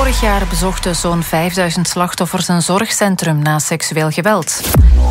Vorig jaar bezochten zo'n 5000 slachtoffers een zorgcentrum na seksueel geweld.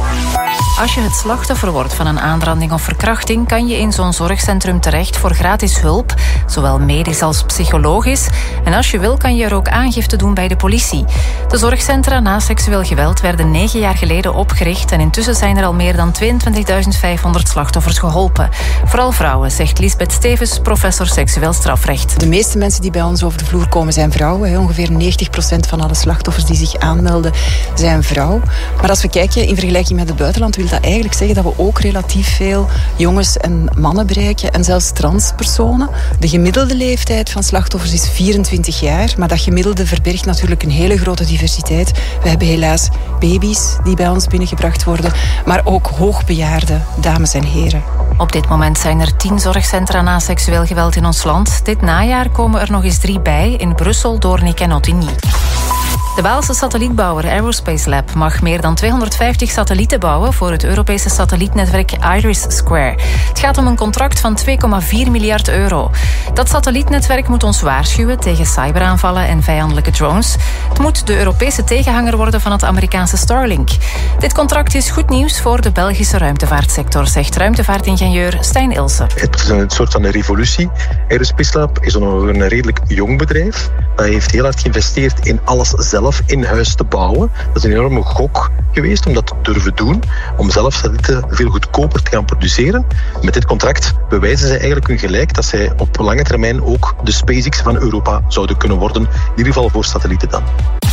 Als je het slachtoffer wordt van een aanranding of verkrachting, kan je in zo'n zorgcentrum terecht voor gratis hulp, zowel medisch als psychologisch. En als je wil, kan je er ook aangifte doen bij de politie. De zorgcentra na seksueel geweld werden 9 jaar geleden opgericht en intussen zijn er al meer dan 22.500 slachtoffers geholpen. Vooral vrouwen, zegt Lisbeth Stevens, professor seksueel strafrecht. De meeste mensen die bij ons over de vloer komen zijn vrouwen. Ongeveer 90% van alle slachtoffers die zich aanmelden zijn vrouw. Maar als we kijken in vergelijking met het buitenland, wil dat eigenlijk zeggen dat we ook relatief veel jongens en mannen bereiken en zelfs transpersonen. De gemiddelde leeftijd van slachtoffers is 24 jaar, maar dat gemiddelde verbergt natuurlijk een hele grote diversiteit. We hebben helaas baby's die bij ons binnengebracht worden, maar ook hoogbejaarde dames en heren. Op dit moment zijn er 10 zorgcentra na seksueel geweld in ons land. Dit najaar komen er nog eens 3 bij in Brussel, Doornik en Ottignies. De Waalse satellietbouwer Aerospace Lab mag meer dan 250 satellieten bouwen voor het Europese satellietnetwerk IRIS². Het gaat om een contract van 2,4 miljard euro. Dat satellietnetwerk moet ons waarschuwen tegen cyberaanvallen en vijandelijke drones. Het moet de Europese tegenhanger worden van het Amerikaanse Starlink. Dit contract is goed nieuws voor de Belgische ruimtevaartsector, zegt ruimtevaartingenieur Stijn Ilse. Het is een soort van een revolutie. Aerospace Lab is een redelijk jong bedrijf. Dat heeft heel hard geïnvesteerd in alles zelf in huis te bouwen. Dat is een enorme gok geweest om dat te durven doen, om zelf satellieten veel goedkoper te gaan produceren. Met dit contract bewijzen zij eigenlijk hun gelijk dat zij op lange termijn ook de SpaceX van Europa zouden kunnen worden, in ieder geval voor satellieten dan.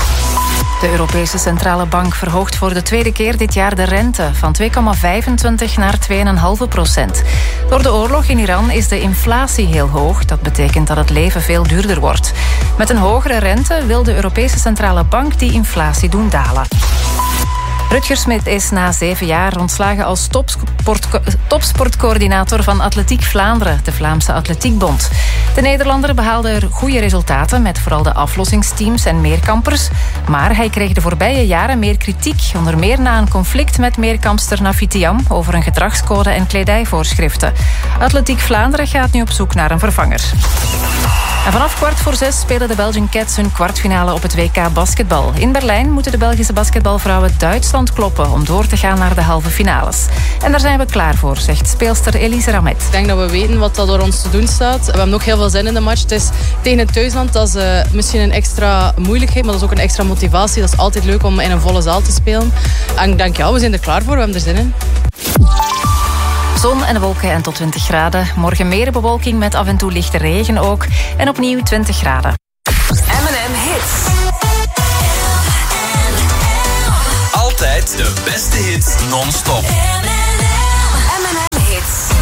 De Europese Centrale Bank verhoogt voor de tweede keer dit jaar de rente van 2,25 naar 2,5%. Door de oorlog in Iran is de inflatie heel hoog. Dat betekent dat het leven veel duurder wordt. Met een hogere rente wil de Europese Centrale Bank die inflatie doen dalen. Rutger Smit is na 7 jaar ontslagen als topsportcoördinator van Atletiek Vlaanderen, de Vlaamse Atletiekbond. De Nederlander behaalde er goede resultaten met vooral de aflossingsteams en meerkampers. Maar hij kreeg de voorbije jaren meer kritiek, onder meer na een conflict met meerkampster Nafitiam over een gedragscode en kledijvoorschriften. Atletiek Vlaanderen gaat nu op zoek naar een vervanger. En vanaf 5:15 spelen de Belgian Cats hun kwartfinale op het WK basketbal. In Berlijn moeten de Belgische basketbalvrouwen Duitsland kloppen om door te gaan naar de halve finales. En daar zijn we klaar voor, zegt speelster Elise Ramet. Ik denk dat we weten wat er door ons te doen staat. We hebben ook heel veel zin in de match. Het is tegen het thuisland, dat is misschien een extra moeilijkheid, maar dat is ook een extra motivatie. Dat is altijd leuk om in een volle zaal te spelen. En ik denk, we zijn er klaar voor, we hebben er zin in. Zon en wolken en tot 20 graden. Morgen meer bewolking met af en toe lichte regen ook. En opnieuw 20 graden. M&M Hits. Altijd de beste hits non-stop.